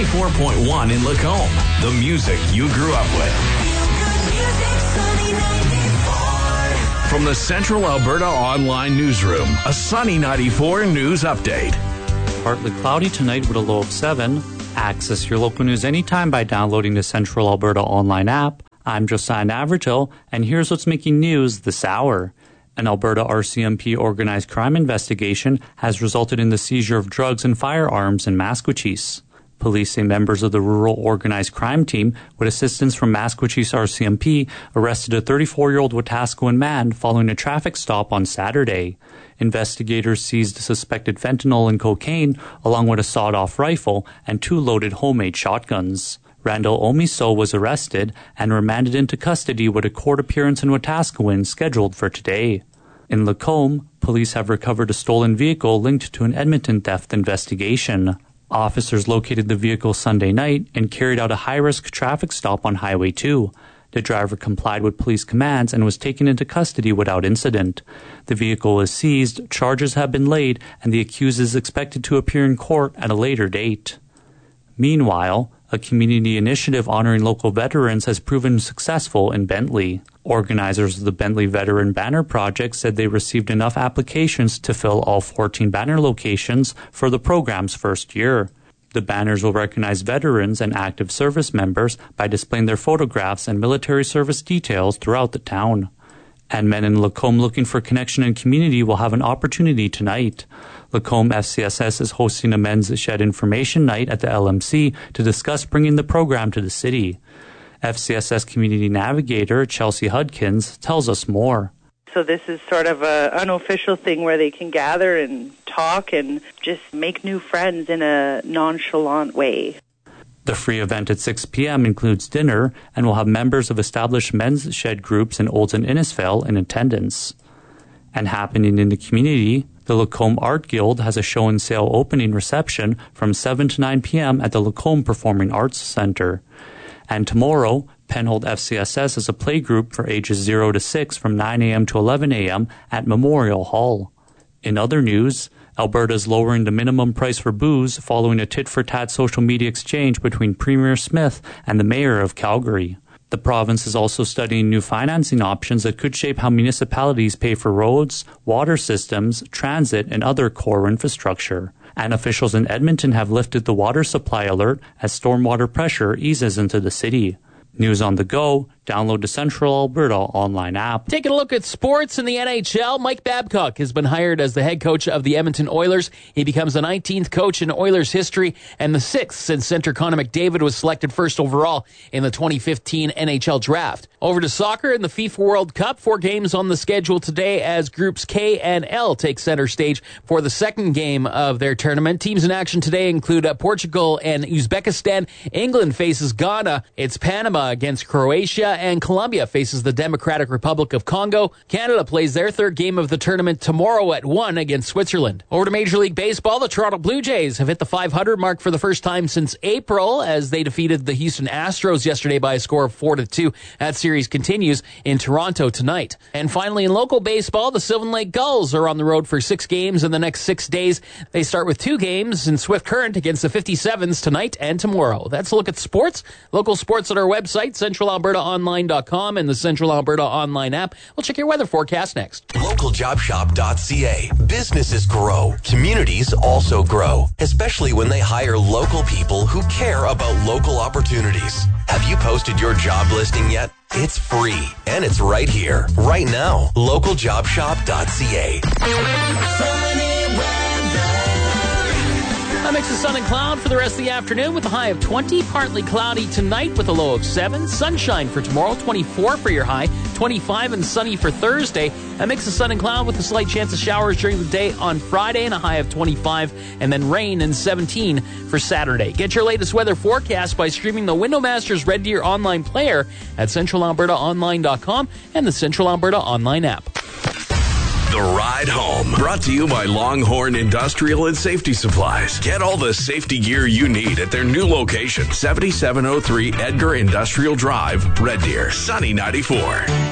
94.1 in Lacombe. The music you grew up with. From the Central Alberta Online Newsroom, a Sunny 94 news update. Partly cloudy tonight with a low of 7. Access your local news anytime by downloading the Central Alberta Online app. I'm Josiah Navratil, and here's what's making news this hour. An Alberta RCMP organized crime investigation has resulted in the seizure of drugs and firearms in Maskwacis. Police say members of the Rural Organized Crime Team, with assistance from Maskwacis RCMP, arrested a 34-year-old Wetaskiwin man following a traffic stop on Saturday. Investigators seized suspected fentanyl and cocaine, along with a sawed-off rifle and 2 loaded homemade shotguns. Randall Omiso was arrested and remanded into custody with a court appearance in Wetaskiwin scheduled for today. In Lacombe, police have recovered a stolen vehicle linked to an Edmonton theft investigation. Officers located the vehicle Sunday night and carried out a high-risk traffic stop on Highway 2. The driver complied with police commands and was taken into custody without incident. The vehicle is seized, charges have been laid, and the accused is expected to appear in court at a later date. Meanwhile, a community initiative honoring local veterans has proven successful in Bentley. Organizers of the Bentley Veteran Banner Project said they received enough applications to fill all 14 banner locations for the program's first year. The banners will recognize veterans and active service members by displaying their photographs and military service details throughout the town. And men in Lacombe looking for connection and community will have an opportunity tonight. Lacombe FCSS is hosting a Men's Shed Information Night at the LMC to discuss bringing the program to the city. FCSS Community Navigator Chelsea Hudkins tells us more. So this is sort of an unofficial thing where they can gather and talk and just make new friends in a nonchalant way. The free event at 6 p.m. includes dinner and will have members of established men's shed groups in Olds and Innisfail in attendance. And happening in the community, the Lacombe Art Guild has a show and sale opening reception from 7 to 9 p.m. at the Lacombe Performing Arts Centre. And tomorrow, Penhold FCSS is a playgroup for ages 0 to 6 from 9 a.m. to 11 a.m. at Memorial Hall. In other news, Alberta is lowering the minimum price for booze following a tit-for-tat social media exchange between Premier Smith and the Mayor of Calgary. The province is also studying new financing options that could shape how municipalities pay for roads, water systems, transit, and other core infrastructure. And officials in Edmonton have lifted the water supply alert as stormwater pressure eases into the city. News on the go. Download the Central Alberta Online app. Taking a look at sports in the NHL, Mike Babcock has been hired as the head coach of the Edmonton Oilers. He becomes the 19th coach in Oilers history and the 6th since center Connor McDavid was selected first overall in the 2015 NHL draft. Over to soccer in the FIFA World Cup. 4 games on the schedule today as groups K and L take center stage for the second game of their tournament. Teams in action today include Portugal and Uzbekistan. England faces Ghana. It's Panama against Croatia. And Colombia faces the Democratic Republic of Congo. Canada plays their third game of the tournament tomorrow at 1 against Switzerland. Over to Major League Baseball, the Toronto Blue Jays have hit the 500 mark for the first time since April as they defeated the Houston Astros yesterday by a score of 4-2. That series continues in Toronto tonight. And finally, in local baseball, the Sylvan Lake Gulls are on the road for 6 games in the next 6 days. They start with 2 games in Swift Current against the 57s tonight and tomorrow. That's a look at sports. Local sports at our website, CentralAlbertaOnline.com and the Central Alberta Online app. We'll check your weather forecast next. LocalJobShop.ca. Businesses grow. Communities also grow, especially when they hire local people who care about local opportunities. Have you posted your job listing yet? It's free, and it's right here, right now. LocalJobShop.ca. A mix of sun and cloud for the rest of the afternoon with a high of 20. Partly cloudy tonight with a low of 7. Sunshine for tomorrow, 24 for your high. 25 and sunny for Thursday. A mix of sun and cloud with a slight chance of showers during the day on Friday and a high of 25. And then rain and 17 for Saturday. Get your latest weather forecast by streaming the Windowmasters Red Deer online player at CentralAlbertaOnline.com and the Central Alberta Online app. The Ride Home, brought to you by Longhorn Industrial and Safety Supplies. Get all the safety gear you need at their new location, 7703 Edgar Industrial Drive, Red Deer, Sunny 94.